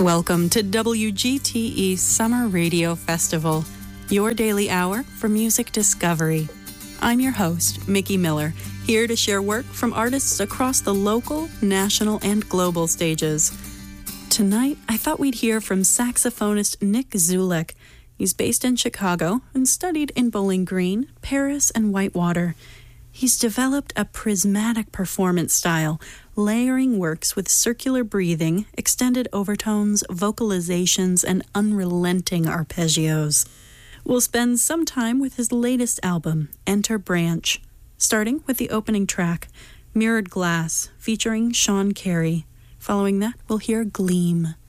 Welcome to WGTE Summer Radio Festival, your daily hour for music discovery. I'm your host, Mickey Miller, here to share work from artists across the local, national, and global stages. Tonight, I thought we'd hear from saxophonist Nick Zulek. He's based in Chicago and studied in Bowling Green, Paris, and Whitewater. He's developed a prismatic performance style, layering works with circular breathing, extended overtones, vocalizations, and unrelenting arpeggios. We'll spend some time with his latest album, Enter Branch, starting with the opening track, Mirrored Glass, featuring Sean Carey. Following that, we'll hear Gleam.